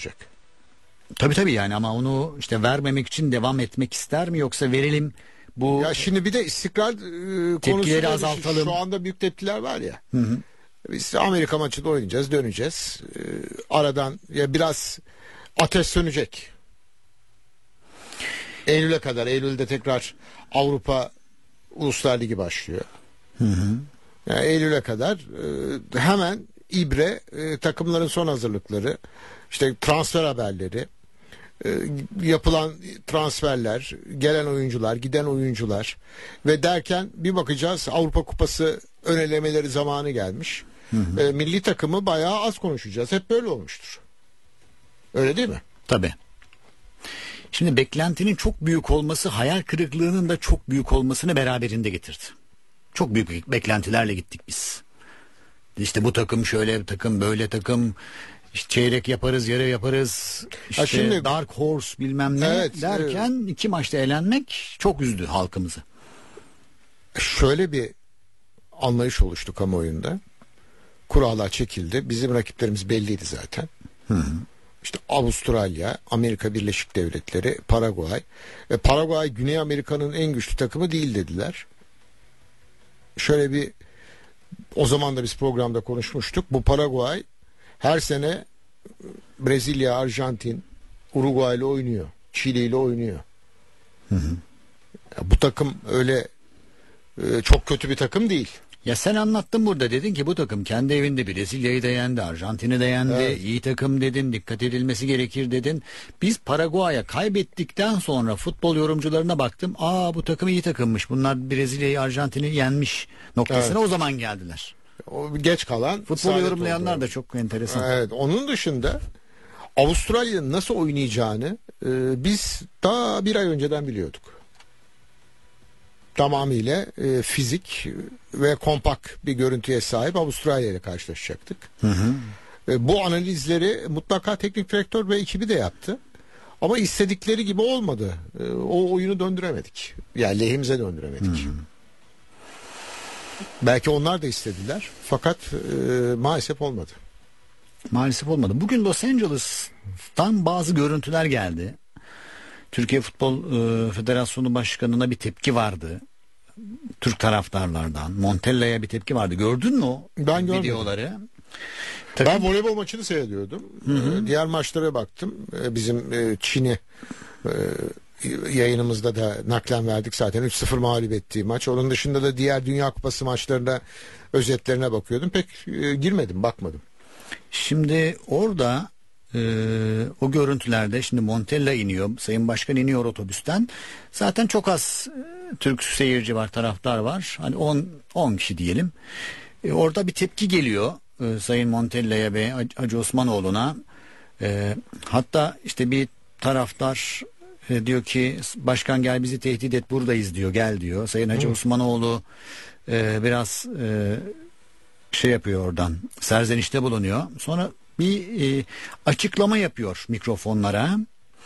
olacak. Tabii yani, ama onu işte vermemek için devam etmek ister mi, yoksa verelim bu... Ya şimdi bir de istikrar tepkileri konusunda azaltalım. şu anda büyük tepkiler var ya. Hı. Biz Amerika maçında oynayacağız, döneceğiz. Aradan ya biraz ateş sönecek. Eylül'e kadar, Eylül'de tekrar Avrupa Uluslar Ligi başlıyor. Yani Eylül'e kadar hemen ibre takımların son hazırlıkları, işte transfer haberleri, yapılan transferler, gelen oyuncular, giden oyuncular ve derken bir bakacağız Avrupa Kupası ön elemeleri zamanı gelmiş. Milli takımı bayağı az konuşacağız. Hep böyle olmuştur. Öyle değil mi? Tabii. Şimdi beklentinin çok büyük olması hayal kırıklığının da çok büyük olmasını beraberinde getirdi. Çok büyük beklentilerle gittik biz. İşte bu takım şöyle bir takım, böyle takım, işte çeyrek yaparız, yarı yaparız, işte şimdi, Dark Horse bilmem ne derken 2 maçta elenmek çok üzdü halkımızı. Şöyle bir anlayış oluştu kamuoyunda. Kurallar çekildi. Bizim rakiplerimiz belliydi zaten. İşte Avustralya, Amerika Birleşik Devletleri, Paraguay. Paraguay Güney Amerika'nın en güçlü takımı değil dediler. Şöyle bir, o zaman da biz programda konuşmuştuk. Bu Paraguay her sene Brezilya, Arjantin, Uruguay ile oynuyor. Çili ile oynuyor. Bu takım öyle çok kötü bir takım değil. Ya sen anlattın burada, dedin ki bu takım kendi evinde Brezilya'yı da yendi, Arjantin'i de yendi, Evet. iyi takım dedin, dikkat edilmesi gerekir dedin. Biz Paraguay'a kaybettikten sonra futbol yorumcularına baktım, bu takım iyi takımmış, bunlar Brezilya'yı, Arjantin'i yenmiş noktasına o zaman geldiler. O geç kalan Futbol yorumlayanlar da çok enteresan. Evet, onun dışında Avustralya'nın nasıl oynayacağını biz daha bir ay önceden biliyorduk. Tamamıyla fizik ve kompak bir görüntüye sahip Avustralya ile karşılaşacaktık. Bu analizleri mutlaka teknik direktör ve ekibi de yaptı. Ama istedikleri gibi olmadı. O oyunu döndüremedik. Yani lehimize döndüremedik. Belki onlar da istediler. Fakat maalesef olmadı. Maalesef olmadı. Bugün Los Angeles'tan bazı görüntüler geldi. Türkiye Futbol Federasyonu Başkanı'na bir tepki vardı. Türk taraftarlardan. Montella'ya bir tepki vardı. Gördün mü o Ben görmedim. videoları? Ben voleybol maçını seyrediyordum. Diğer maçlara baktım. Bizim Çin'i yayınımızda da naklen verdik zaten. 3-0 mağlup ettiği maç. Onun dışında da diğer Dünya Kupası maçlarında özetlerine bakıyordum. Pek girmedim, bakmadım. Şimdi orada o görüntülerde şimdi Montella iniyor, Sayın Başkan iniyor otobüsten. Zaten çok az Türk seyirci var, taraftar var. Hani 10 kişi diyelim. Orada bir tepki geliyor Sayın Montella'ya ve Hacı Osmanoğlu'na. Hatta işte bir taraftar diyor ki, başkan gel bizi tehdit et, buradayız diyor, gel diyor. Sayın Hacı Osmanoğlu biraz şey yapıyor, oradan serzenişte bulunuyor. Sonra bir açıklama yapıyor mikrofonlara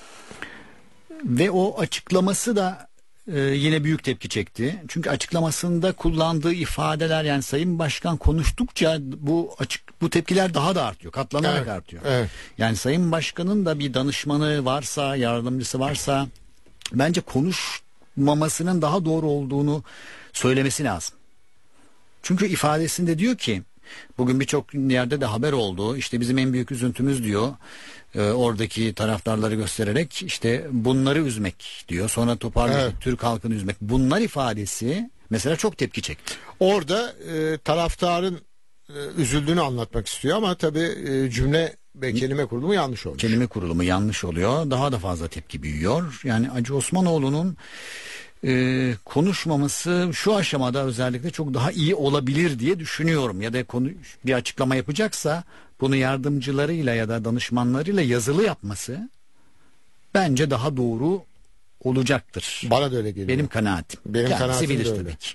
ve o açıklaması da yine büyük tepki çekti. Çünkü açıklamasında kullandığı ifadeler, yani Sayın Başkan konuştukça bu tepkiler daha da artıyor, katlanarak artıyor. Evet. Yani Sayın Başkan'ın da bir danışmanı varsa, yardımcısı varsa bence konuşmamasının daha doğru olduğunu söylemesi lazım. Çünkü ifadesinde diyor ki, bugün birçok yerde de haber oldu, İşte bizim en büyük üzüntümüz diyor, oradaki taraftarları göstererek işte bunları üzmek diyor, sonra toparlayıp Türk halkını üzmek, bunlar ifadesi mesela çok tepki çekti. Orada taraftarın üzüldüğünü anlatmak istiyor ama tabii cümle ve kelime kurulumu yanlış olmuş. Kelime kurulumu yanlış oluyor, daha da fazla tepki büyüyor. Yani Hacı Osmanoğlu'nun konuşmaması şu aşamada özellikle çok daha iyi olabilir diye düşünüyorum. Ya da bir açıklama yapacaksa bunu yardımcılarıyla ya da danışmanlarıyla yazılı yapması bence daha doğru olacaktır. Bana da öyle geliyor. Benim kanaatim. Benim Kendisi kanaatim bilir de öyle. tabii ki.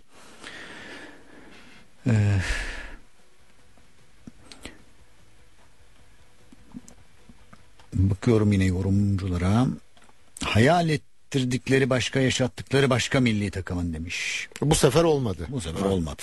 Bakıyorum yine yorumculara. Hayal ettirdikleri başka, yaşattıkları başka milli takımın demiş. Bu sefer olmadı. Bu sefer olmadı.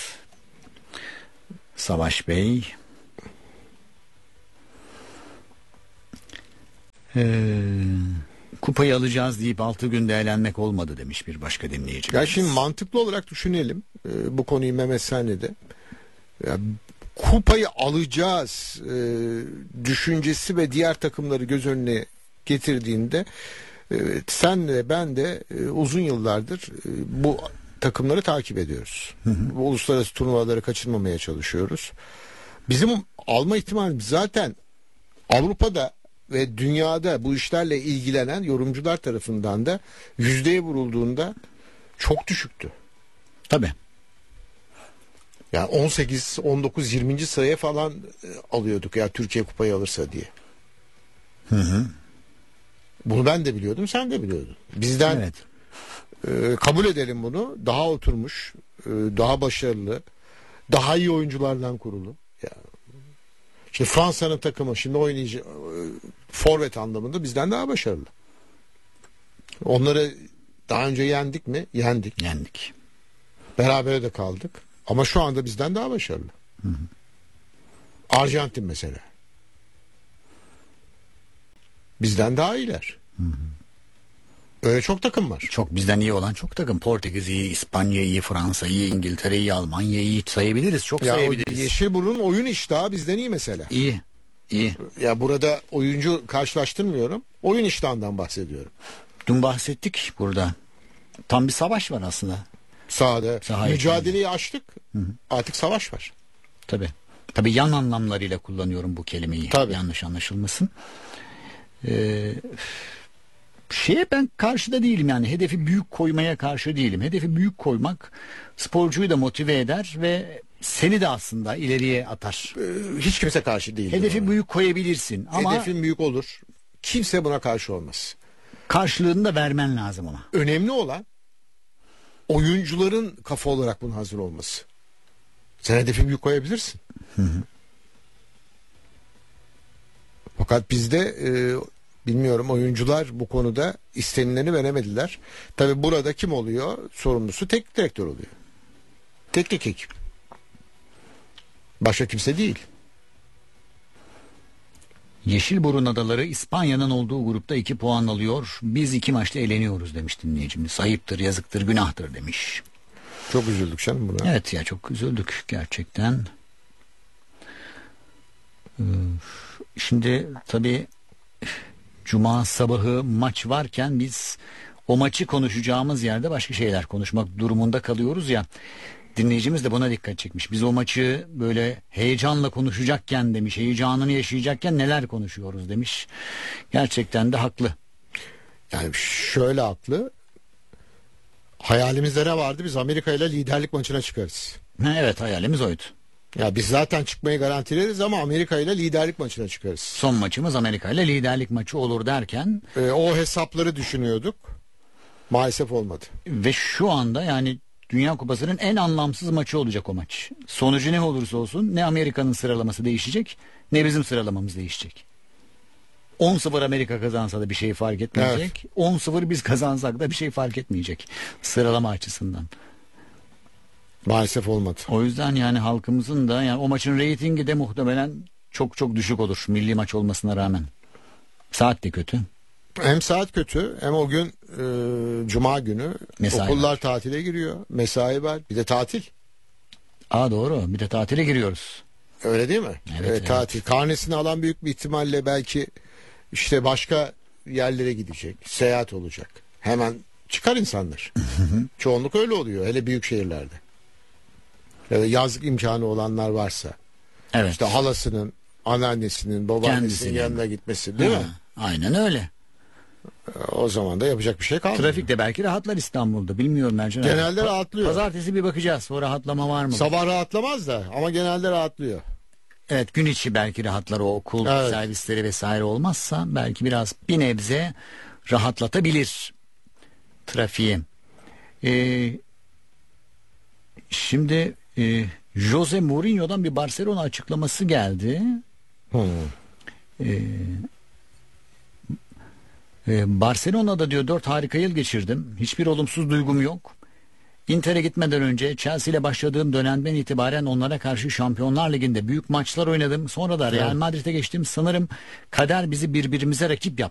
Savaş Bey. Kupayı alacağız deyip 6 günde eğlenmek olmadı demiş bir başka dinleyici. Ya şimdi mantıklı olarak düşünelim bu konuyu Mehmet senle de. Ya, kupayı alacağız düşüncesi ve diğer takımları göz önüne getirdiğinde sen de ben de uzun yıllardır bu takımları takip ediyoruz. Bu uluslararası turnuvaları kaçırmamaya çalışıyoruz. Bizim alma ihtimalimiz zaten Avrupa'da ve dünyada bu işlerle ilgilenen yorumcular tarafından da yüzdeye vurulduğunda çok düşüktü. Tabii. Yani 18, 19, 20. sıraya falan alıyorduk ya Türkiye kupayı alırsa diye. Bunu ben de biliyordum, sen de biliyordun. Bizden Evet. Kabul edelim bunu. Daha oturmuş, daha başarılı, daha iyi oyunculardan kurulu. Ya. Şimdi Fransa'nın takımı şimdi oynayıcı forvet anlamında bizden daha başarılı. Onları daha önce yendik mi? Yendik. Yendik. Berabere de kaldık. Ama şu anda bizden daha başarılı. Arjantin mesela. Bizden daha iyiler. Öyle çok takım var. Çok bizden iyi olan çok takım. Portekiz iyi, İspanya iyi, Fransa iyi, İngiltere iyi, Almanya iyi sayabiliriz. Çok Ya o sayabiliriz. Yeşilburnu'nun oyun iştahı bizden iyi mesela. İyi. İyi. Ya burada oyuncu karşılaştırmıyorum. Oyun iştahından bahsediyorum. Dün bahsettik burada. Tam bir savaş var aslında. Sahada Sahaya mücadeleyi açtık. Artık savaş var. Tabii. Tabii yan anlamlarıyla kullanıyorum bu kelimeyi. Tabii. Yanlış anlaşılmasın. Şeye ben karşıda değilim yani. Hedefi büyük koymaya karşı değilim. Hedefi büyük koymak sporcuyu da motive eder ve seni de aslında ileriye atar. Hiç kimse karşı değil. Hedefi büyük koyabilirsin ama Hedefin büyük olur. Kimse buna karşı olmaz. karşılığını da vermen lazım ama. Önemli olan oyuncuların kafa olarak buna hazır olması. Sen hedefi büyük koyabilirsin. Fakat bizde bilmiyorum oyuncular bu konuda istenileni veremediler. Tabi burada kim oluyor? Sorumlusu teknik direktör oluyor. Teknik ekip. Başka kimse değil. Yeşilburun Adaları İspanya'nın olduğu grupta 2 puan alıyor. Biz 2 maçta eleniyoruz demiş dinleyicimiz. Ayıptır, yazıktır, günahtır demiş. Çok üzüldük canım buna. Evet ya çok üzüldük gerçekten. Şimdi tabii Cuma sabahı maç varken biz o maçı konuşacağımız yerde başka şeyler konuşmak durumunda kalıyoruz ya. Dinleyicimiz de buna dikkat çekmiş. Biz o maçı böyle heyecanla konuşacakken demiş, heyecanını yaşayacakken neler konuşuyoruz demiş. Gerçekten de haklı. Yani şöyle haklı. Hayalimizde ne vardı? Biz Amerika ile liderlik maçına çıkarız. Evet hayalimiz oydu. Ya biz zaten çıkmayı garantileriz ama Amerika ile liderlik maçına çıkarız. Son maçımız Amerika ile liderlik maçı olur derken. O hesapları düşünüyorduk. Maalesef olmadı. Ve şu anda yani Dünya Kupası'nın en anlamsız maçı olacak o maç. Sonucu ne olursa olsun ne Amerika'nın sıralaması değişecek ne bizim sıralamamız değişecek. 10-0 Amerika kazansa da bir şey fark etmeyecek. Evet. 10-0 biz kazansak da bir şey fark etmeyecek sıralama açısından. Maalesef olmadı. O yüzden yani halkımızın da yani o maçın reytingi de muhtemelen çok çok düşük olur milli maç olmasına rağmen. Saat de kötü. Hem saat kötü hem o gün Cuma günü mesai okullar var. tatile giriyor. Mesai var. Bir de tatil. Doğru. Bir de tatile giriyoruz. Öyle değil mi? Evet. Tatil. Karnesini alan büyük bir ihtimalle belki işte başka yerlere gidecek. Seyahat olacak. Hemen çıkar insanlar. Çoğunluk öyle oluyor. Hele büyük şehirlerde. Ya da yazlık imkanı olanlar varsa. Evet. İşte halasının, anneannesinin, babaannesinin kendisinin yanına gitmesi değil mi? Aynen öyle. O zaman da yapacak bir şey kalmıyor. Trafik de belki rahatlar İstanbul'da. Bilmiyorum Mercan. Genelde rahatlıyor. Pazartesi bir bakacağız. O rahatlama var mı? Sabah rahatlamaz da ama genelde rahatlıyor. Evet gün içi belki rahatlar o okul servisleri vesaire olmazsa belki biraz bir nebze rahatlatabilir trafiği. Şimdi Jose Mourinho'dan bir Barcelona açıklaması geldi. Barcelona'da diyor 4 harika yıl geçirdim. Hiçbir olumsuz duygum yok. Inter'e gitmeden önce Chelsea ile başladığım dönemden itibaren onlara karşı Şampiyonlar Ligi'nde büyük maçlar oynadım. Sonra da Real Madrid'e geçtim. Sanırım kader bizi birbirimize rakip yaptı.